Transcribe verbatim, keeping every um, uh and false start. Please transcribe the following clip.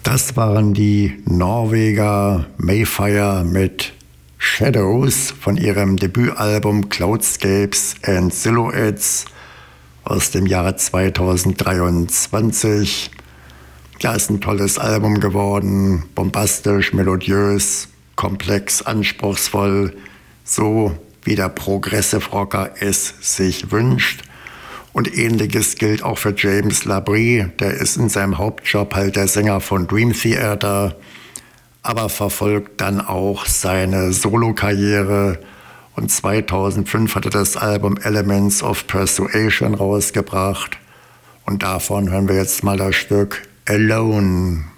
Das waren die Norweger Mayfire mit Shadows von ihrem Debütalbum Cloudscapes and Silhouettes aus dem Jahre zweitausenddreiundzwanzig. Ja, ist ein tolles Album geworden, bombastisch, melodiös, komplex, anspruchsvoll, so wie der Progressive Rocker es sich wünscht. Und ähnliches gilt auch für James Labrie, der ist in seinem Hauptjob halt der Sänger von Dream Theater, aber verfolgt dann auch seine Solokarriere. Und zweitausendfünf hat er das Album Elements of Persuasion rausgebracht. Und davon hören wir jetzt mal das Stück Alone.